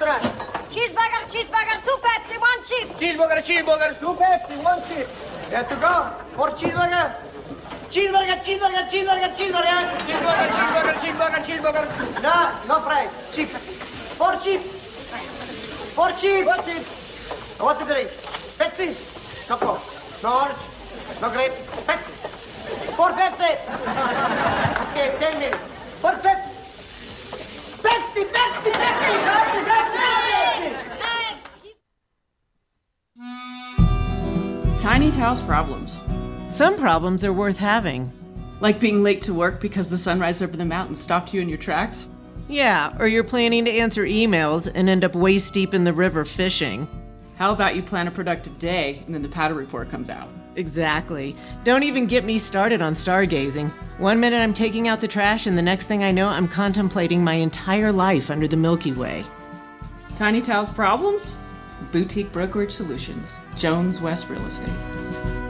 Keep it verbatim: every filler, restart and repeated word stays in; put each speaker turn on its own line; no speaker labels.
restaurant.
Cheeseburger, cheeseburger, two Pepsi, one chip.
Cheeseburger, cheeseburger, two Pepsi, one chip. You have to go. Four cheeseburger. Cheeseburger, cheeseburger, cheeseburger, cheeseburger. Cheeseburger, cheeseburger, cheeseburger, cheeseburger. No, no fries. Chips. Four chips. Four chips. Four chips. What to drink? Pepsi. No Coke. No orange. No grape. Pepsi. Four Pepsi. Okay, ten minutes. Four Pepsi. Pepsi, Pepsi, Pepsi, Pepsi, Pepsi, Pepsi.
Tiny Towels problems.
Some problems are worth having.
Like being late to work because the sunrise over the mountain stopped you in your tracks?
Yeah, or you're planning to answer emails and end up waist deep in the river fishing.
How about you plan a productive day and then the powder report comes out?
Exactly. Don't even get me started on stargazing. One minute I'm taking out the trash and the next thing I know I'm contemplating my entire life under the Milky Way.
Tiny Towels problems? Boutique Brokerage Solutions. Jones West Real Estate.